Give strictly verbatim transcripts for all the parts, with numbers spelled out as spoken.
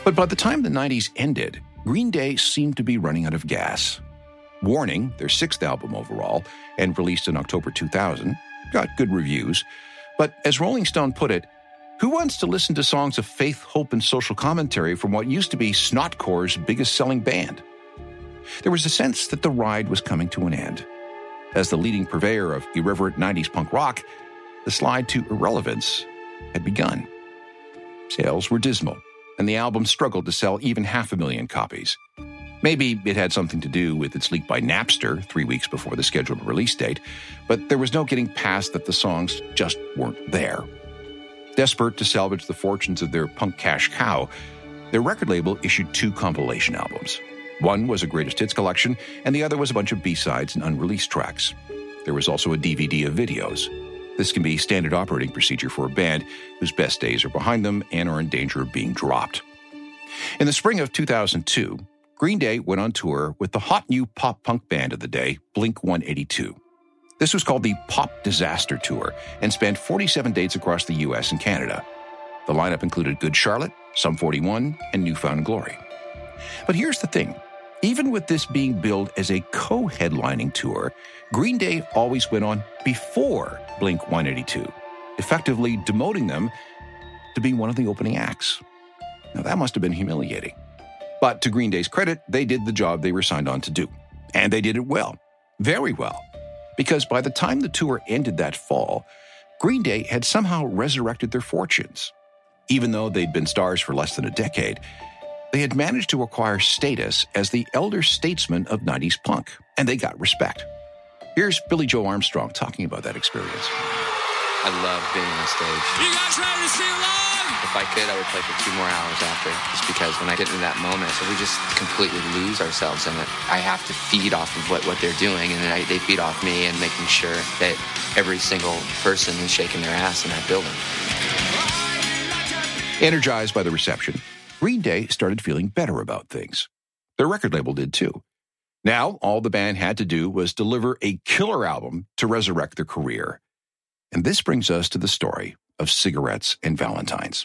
But by the time the nineties ended, Green Day seemed to be running out of gas. Warning, their sixth album overall, and released in October two thousand, got good reviews. But as Rolling Stone put it, who wants to listen to songs of faith, hope, and social commentary from what used to be Snotcore's biggest-selling band? There was a sense that the ride was coming to an end. As the leading purveyor of irreverent nineties punk rock, the slide to irrelevance had begun. Sales were dismal, and the album struggled to sell even half a million copies. Maybe it had something to do with its leak by Napster three weeks before the scheduled release date, but there was no getting past that the songs just weren't there. Desperate to salvage the fortunes of their punk cash cow, their record label issued two compilation albums. One was a greatest hits collection, and the other was a bunch of B-sides and unreleased tracks. There was also a D V D of videos. This can be standard operating procedure for a band whose best days are behind them and are in danger of being dropped. In the spring of two thousand two, Green Day went on tour with the hot new pop-punk band of the day, Blink one eighty-two. This was called the Pop Disaster Tour and spanned forty-seven dates across the U S and Canada. The lineup included Good Charlotte, Sum forty-one, and New Found Glory. But here's the thing. Even with this being billed as a co-headlining tour, Green Day always went on before Blink one eighty-two, effectively demoting them to being one of the opening acts. Now, that must have been humiliating. But to Green Day's credit, they did the job they were signed on to do. And they did it well. Very well. Because by the time the tour ended that fall, Green Day had somehow resurrected their fortunes. Even though they'd been stars for less than a decade, they had managed to acquire status as the elder statesmen of nineties punk, and they got respect. Here's Billy Joe Armstrong talking about that experience. I love being on stage. You guys ready to sing along? If I could, I would play for two more hours after, just because when I get into that moment, we just completely lose ourselves in it. I have to feed off of what, what they're doing, and I, they feed off me and making sure that every single person is shaking their ass in that building. Energized by the reception, Green Day started feeling better about things. Their record label did too. Now, all the band had to do was deliver a killer album to resurrect their career. And this brings us to the story of Cigarettes and Valentines.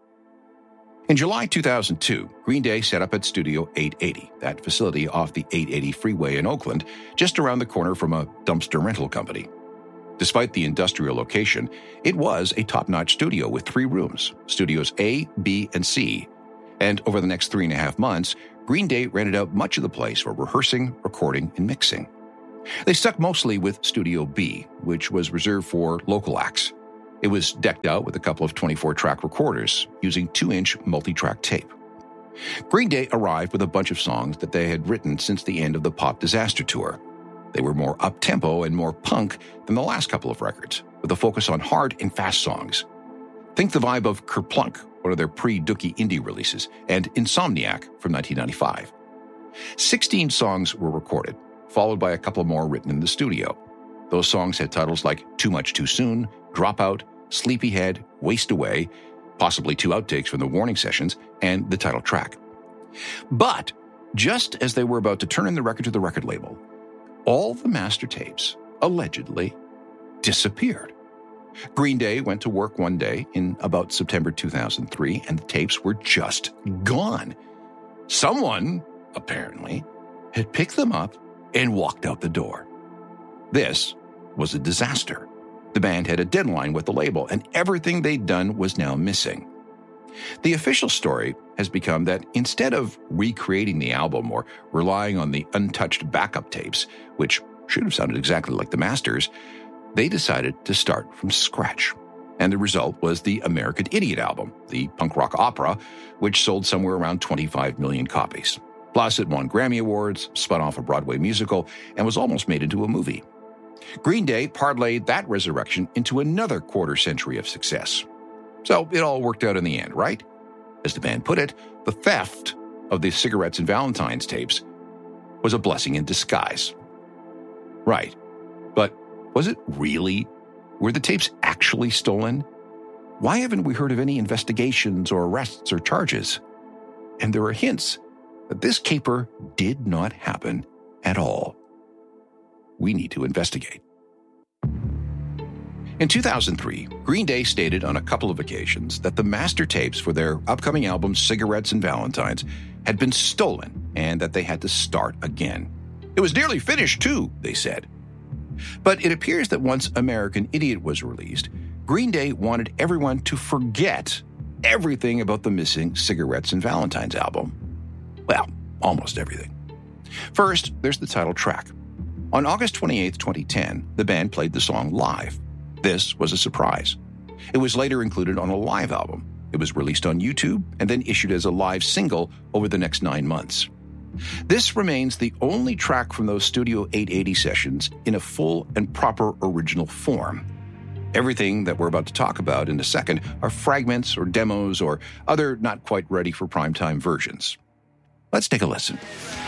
In July two thousand two, Green Day set up at Studio eight eighty, that facility off the eight eighty freeway in Oakland, just around the corner from a dumpster rental company. Despite the industrial location, it was a top-notch studio with three rooms, Studios A, B, and C. And over the next three and a half months, Green Day rented out much of the place for rehearsing, recording, and mixing. They stuck mostly with Studio B, which was reserved for local acts. It was decked out with a couple of twenty-four track recorders using two-inch multi-track tape. Green Day arrived with a bunch of songs that they had written since the end of the Pop Disaster Tour. They were more up-tempo and more punk than the last couple of records, with a focus on hard and fast songs. Think the vibe of Kerplunk, one of their pre-Dookie indie releases, and Insomniac from nineteen ninety-five. Sixteen songs were recorded, followed by a couple more written in the studio. Those songs had titles like Too Much Too Soon, Dropout, Sleepyhead, Waste Away, possibly two outtakes from the Warning sessions, and the title track. But just as they were about to turn in the record to the record label, all the master tapes, allegedly, disappeared. Green Day went to work one day in about September two thousand three, and the tapes were just gone. Someone, apparently, had picked them up and walked out the door. This was a disaster. The band had a deadline with the label, and everything they'd done was now missing. The official story has become that instead of recreating the album or relying on the untouched backup tapes, which should have sounded exactly like the masters, they decided to start from scratch. And the result was the American Idiot album, the punk rock opera, which sold somewhere around twenty-five million copies. Plus, it won Grammy Awards, spun off a Broadway musical, and was almost made into a movie. Green Day parlayed that resurrection into another quarter century of success. So it all worked out in the end, right? As the band put it, the theft of the Cigarettes and Valentines tapes was a blessing in disguise. Right. But was it really? Were the tapes actually stolen? Why haven't we heard of any investigations or arrests or charges? And there are hints that this caper did not happen at all. We need to investigate. In two thousand three, Green Day stated on a couple of occasions that the master tapes for their upcoming album Cigarettes and Valentines had been stolen and that they had to start again. It was nearly finished, too, they said. But it appears that once American Idiot was released, Green Day wanted everyone to forget everything about the missing Cigarettes and Valentines album. Well, almost everything. First, there's the title track. On August twenty-eighth, twenty ten, the band played the song live. This was a surprise. It was later included on a live album. It was released on YouTube and then issued as a live single over the next nine months. This remains the only track from those Studio eight eighty sessions in a full and proper original form. Everything that we're about to talk about in a second are fragments or demos or other not quite ready for primetime versions. Let's take a listen.